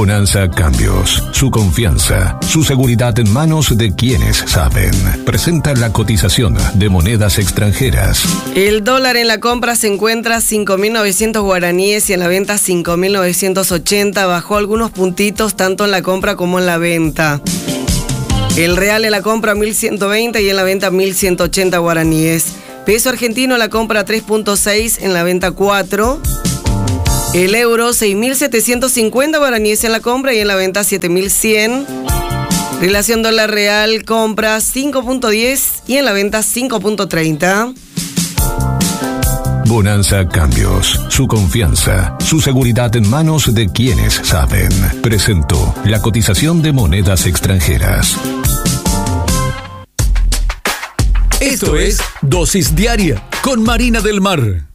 Bonanza Cambios. Su confianza, su seguridad en manos de quienes saben. Presenta la cotización de monedas extranjeras. El dólar en la compra se encuentra 5.900 guaraníes y en la venta 5.980. Bajó algunos puntitos tanto en la compra como en la venta. El real en la compra 1.120 y en la venta 1.180 guaraníes. Peso argentino en la compra 3.6, en la venta 4. El euro 6.750 guaraníes en la compra y en la venta 7.100. Relación dólar real, compra 5.10 y en la venta 5.30. Bonanza Cambios. Su confianza, su seguridad en manos de quienes saben. Presentó la cotización de monedas extranjeras. Esto es Dosis Diaria con Marina del Mar.